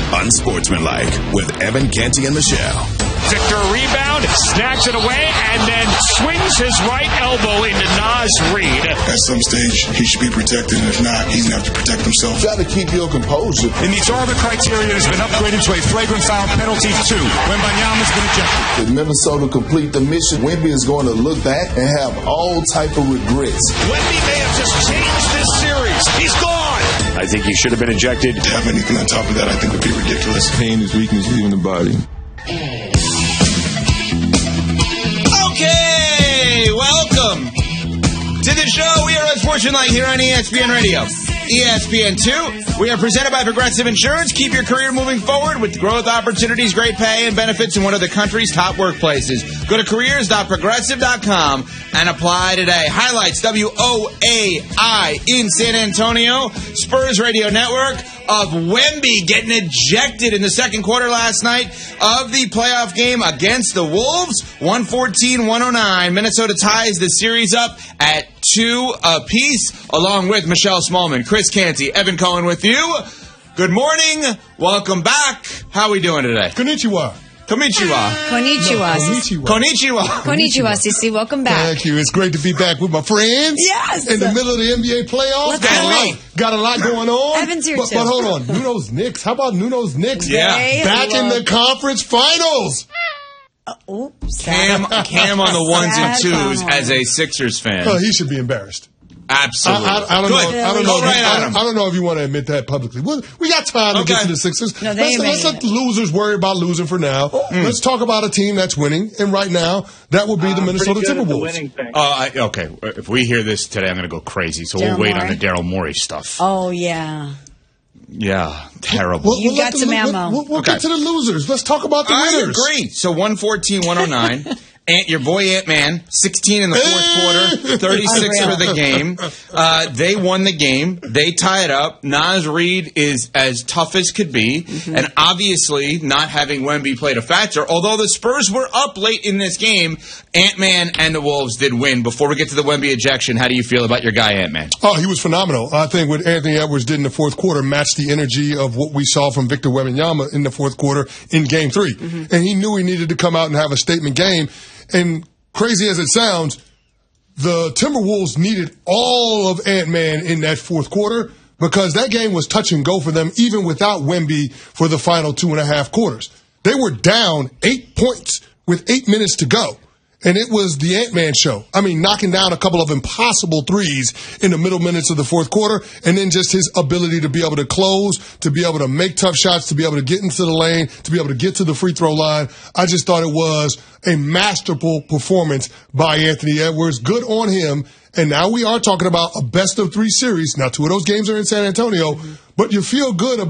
Unsportsmanlike with Evan Canty and Michelle. Victor rebound, snacks it away, and then swings his right elbow into Naz Reid. At some stage, he should be protected, and if not, he's going to have to protect himself. Try to keep your composure. It meets all the criteria and has been upgraded to a flagrant foul penalty 2 when Wembanyama's been ejected. If Minnesota complete the mission, Wemby is going to look back and have all type of regrets. Wemby may have just changed this series. He's gone. I think he should have been ejected. To have anything on top of that, I think would be ridiculous. Pain is weakness leaving the body. Okay, welcome to the show. We are Unsportsmanlike here on ESPN Radio. ESPN2. We are presented by Progressive Insurance. Keep your career moving forward with growth opportunities, great pay, and benefits in one of the country's top workplaces. Go to careers.progressive.com and apply today. Highlights, WOAI in San Antonio. Spurs Radio Network of Wemby getting ejected in the second quarter last night of the playoff game against the Wolves. 114-109. Minnesota ties the series up at 2 apiece, along with Michelle Smallman, Chris Canty, Evan Cohen with you. Good morning. Welcome back. How are we doing today? Konnichiwa. Konnichiwa. Konnichiwa. Konnichiwa. Konnichiwa, Sissy. Welcome back. Thank you. It's great to be back with my friends. Yes. In the middle of the NBA playoffs. Got a lot going on. Evan's here but hold on. Nuno's Knicks. How about Nuno's Knicks? Yeah. Back in the conference finals. Oops. Cam on the ones and twos as a Sixers fan. He should be embarrassed. Absolutely. I don't know if you want to admit that publicly. We got time to get to the Sixers. No, let's let the losers worry about losing for now. Let's talk about a team that's winning. And right now, that would be the Minnesota Timberwolves. Okay. If we hear this today, I'm going to go crazy. So we'll wait on the Daryl Morey stuff. Oh, yeah. Yeah, terrible. You got some ammo. We'll get to the losers. Let's talk about the winners. I agree. So 114-109. Your boy Ant-Man, 16 in the fourth quarter, 36 for the game. They won the game. They tie it up. Naz Reid is as tough as could be. Mm-hmm. And obviously, not having Wemby played a factor. Although the Spurs were up late in this game, Ant-Man and the Wolves did win. Before we get to the Wemby ejection, how do you feel about your guy, Ant-Man? Oh, he was phenomenal. I think what Anthony Edwards did in the fourth quarter matched the energy of what we saw from Victor Wembanyama in the fourth quarter in Game 3. Mm-hmm. And he knew he needed to come out and have a statement game. And crazy as it sounds, the Timberwolves needed all of Ant-Man in that fourth quarter because that game was touch and go for them even without Wemby for the final 2.5 quarters. They were down 8 points with 8 minutes to go. And it was the Ant-Man show. I mean, knocking down a couple of impossible threes in the middle minutes of the fourth quarter, and then just his ability to be able to close, to be able to make tough shots, to be able to get into the lane, to be able to get to the free throw line. I just thought it was a masterful performance by Anthony Edwards. Good on him. And now we are talking about a best-of-3 series. Now, 2 of those games are in San Antonio, but you feel good about